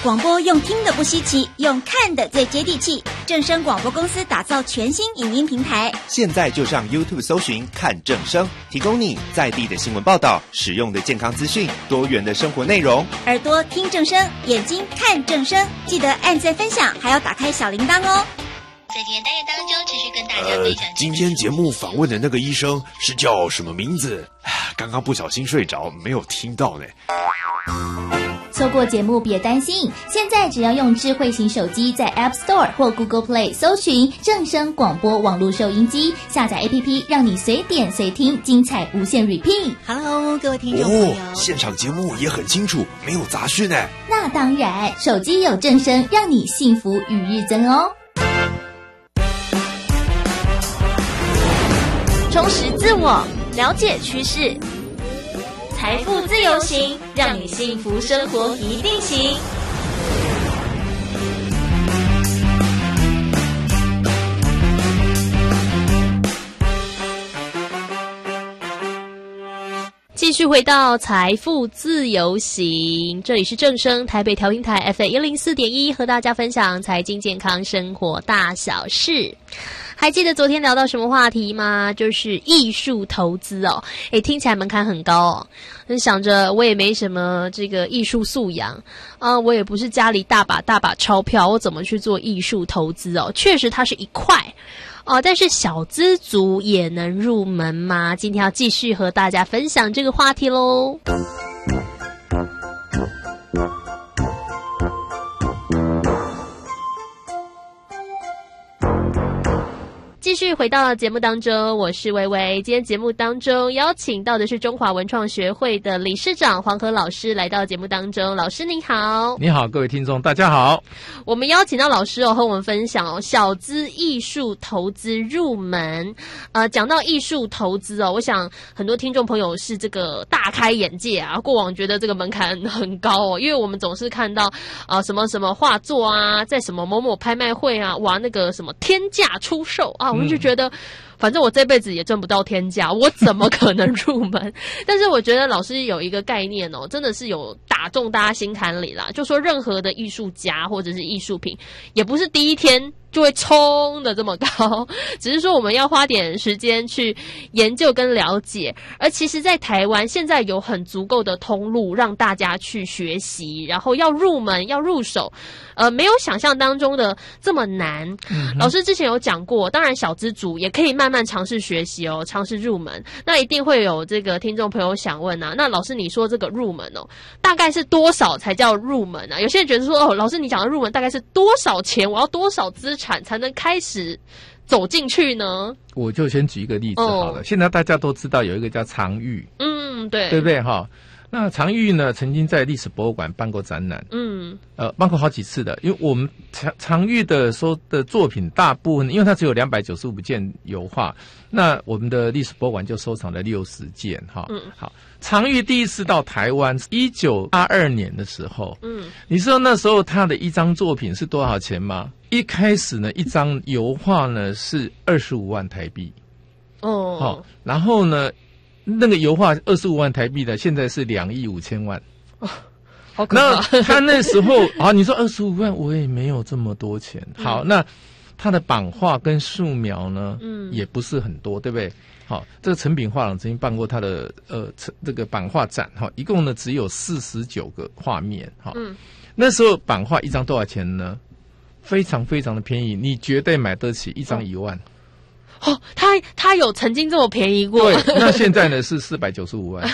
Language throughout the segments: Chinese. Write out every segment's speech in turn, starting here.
广播用听的不稀奇，用看的最接地气。正声广播公司打造全新影音平台， 现在就上 YouTube 搜寻看正声，提供你在地的新闻报道、实用的健康资讯、多元的生活内容。 耳朵听正声，眼睛看正声，记得按赞分享，还要打开小铃铛哦。 在今天单元当中，持续跟大家分享。 今天节目访问的那个医生是叫什么名字？刚刚不小心睡着，没有听到呢。 错过节目别担心，现在只要用智慧型手机在 App Store 或 Google Play 搜寻正声广播网络收音机，下载 APP， 让你随点随听，精彩无限 repeat。 Hello， 各位听众朋友， 现场节目也很清楚，没有杂讯哎。 那当然，手机有正声，让你幸福与日增哦。 充实自我，了解趋势，财富自由行，让你幸福生活一定行。 继续回到财富自由行，这里是正声台北调频台 FM104.1， 和大家分享财经健康生活大小事。还记得昨天聊到什么话题吗？就是艺术投资哦。听起来门槛很高哦。想着我也没什么这个艺术素养啊，我也不是家里大把钞票，我怎么去做艺术投资哦？确实它是一块但是小资族也能入门吗？今天要继续和大家分享这个话题咯。继续回到节目当中，我是薇薇。今天节目当中邀请到的是中华文创学会的理事长黄河老师来到节目当中。老师您好。 你好，各位听众大家好。 我们邀请到老师和我们分享小资艺术投资入门。讲到艺术投资我想很多听众朋友是这个大开眼界啊，过往觉得这个门槛很高因为我们总是看到什么什么画作啊，在什么某某拍卖会啊，哇那个什么天价出售啊，我们就觉得反正我这辈子也挣不到天价，我怎么可能入门？但是我觉得老师有一个概念真的是有打中大家心坎里啦，就说任何的艺术家或者是艺术品也不是第一天就会冲的这么高，只是说我们要花点时间去研究跟了解。而其实在台湾现在有很足够的通路让大家去学习，然后要入门要入手没有想象当中的这么难。老师之前有讲过，当然小资族也可以慢慢尝试学习尝试入门。那一定会有这个听众朋友想问那老师你说这个入门大概是多少才叫入门啊？有些人觉得说老师你讲的入门大概是多少钱，我要多少资产才能开始走进去呢？ 我就先举一个例子好了。现在大家都知道有一个叫常玉， 对， 对不对哈？那常玉呢，曾经在历史博物馆办过展览，办过好几次的。因为我们常玉的作品大部分，因为它只有295件油画，那我们的历史博物馆就收藏了60件哈。好，常玉第一次到台湾，1982年的时候，你知道那时候他的一张作品是多少钱吗？一开始呢，一张油画呢是25万台币，好，然后呢。那个油画25万台币的，现在是2亿5千万， 好可怕。 那他那时候你说25万，我也没有这么多钱。好，那他的版画跟素描呢，也不是很多，对不对？好，这个诚品画廊曾经办过他的这个版画展，一共呢只有49个画面。那时候版画一张多少钱呢？非常非常的便宜，你绝对买得起，一张1万。 他有曾经这么便宜过？ 对，那现在呢是495万。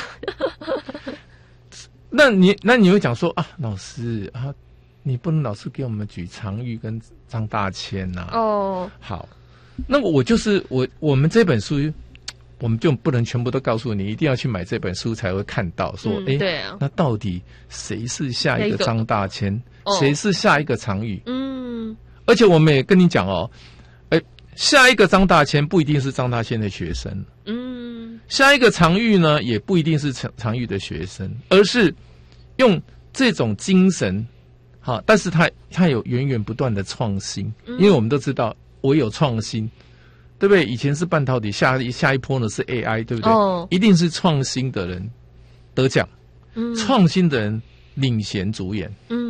那你会讲说老师你不能老是给我们举常玉跟张大千好，那我们这本书，我们就不能全部都告诉你，一定要去买这本书才会看到说， 对啊， 那到底谁是下一个张大千，谁是下一个常玉？而且我们也跟你讲下一个张大千不一定是张大千的学生，下一个常玉呢也不一定是常玉的学生，而是用这种精神，但是他有源源不断的创新，因为我们都知道我有创新，对不对？以前是半导体，下一波呢是 AI， 对不对？一定是创新的人得奖，创新的人领衔主演。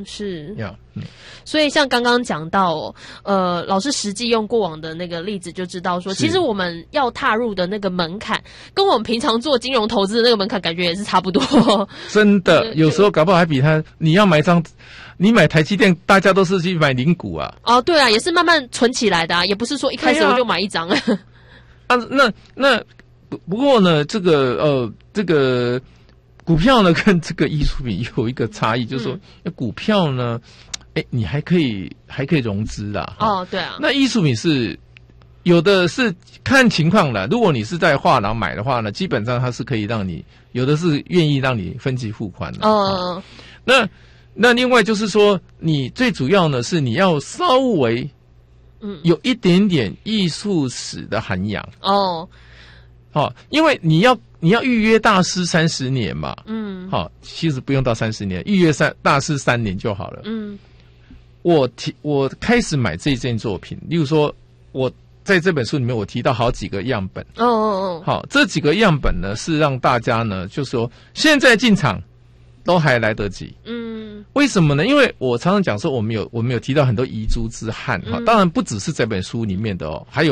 是呀， 所以像刚刚讲到老师实际用过往的那个例子就知道说，其实我们要踏入的那个门槛，跟我们平常做金融投资的那个门槛感觉也是差不多。 真的，有时候搞不好还比他，你要买你买台积电，大家都是去买零股啊。 哦，对啊，也是慢慢存起来的啊，也不是说一开始我就买一张。 啊，那不过呢，这个股票呢跟这个艺术品有一个差异，就是说，股票呢，你还可以融资啦。 哦，对啊。 那艺术品是有的是看情况啦，如果你是在画廊买的话呢，基本上它是可以让你有的是愿意让你分期付款的。哦。那另外就是说，你最主要呢是你要稍微有一点点艺术史的涵养。哦。好，因为你要预约大师30年嘛。好，其实不用到30年，预约大师3年就好了。我开始买这件作品，例如说我在这本书里面我提到好几个样本。好，这几个样本呢是让大家呢就说现在进场都还来得及。为什么呢？因为我常常讲说我们有提到很多遗珠之憾。当然不只是这本书里面的还有